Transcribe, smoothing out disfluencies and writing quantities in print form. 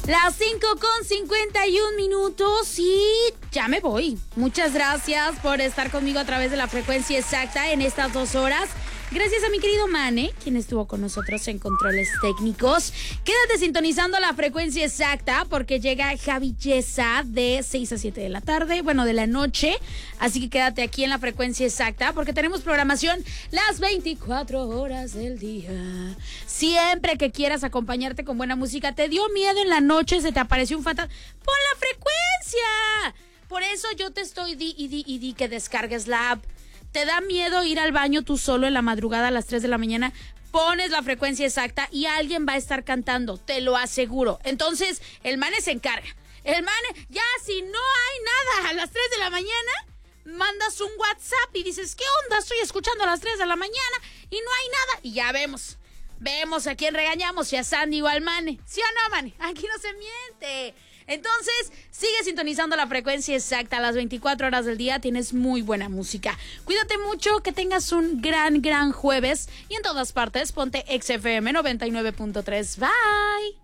Las 5:51 y ya me voy. Muchas gracias por estar conmigo a través de la frecuencia exacta en estas 2 horas. Gracias a mi querido Mane, quien estuvo con nosotros en controles técnicos. Quédate sintonizando la frecuencia exacta porque llega Javi Yesa de 6 a 7 de la tarde, bueno, de la noche. Así que quédate aquí en la frecuencia exacta porque tenemos programación las 24 horas del día. Siempre que quieras acompañarte con buena música, te dio miedo en la noche, se te apareció un fantasma, ¡pon la frecuencia! Por eso yo te estoy di que descargues la app. ¿Te da miedo ir al baño tú solo en la madrugada a las 3 de la mañana? Pones la frecuencia exacta y alguien va a estar cantando, te lo aseguro. Entonces, el Mane se encarga. El Mane, ya si no hay nada a las 3 de la mañana, mandas un WhatsApp y dices, ¿qué onda? Estoy escuchando a las 3 de la mañana y no hay nada. Y ya vemos a quién regañamos, si a Sandy o al Mane. ¿Sí o no, Mane? Aquí no se miente. Entonces, sigue sintonizando la frecuencia exacta a las 24 horas del día. Tienes muy buena música. Cuídate mucho, que tengas un gran jueves. Y en todas partes, ponte XFM 99.3. Bye.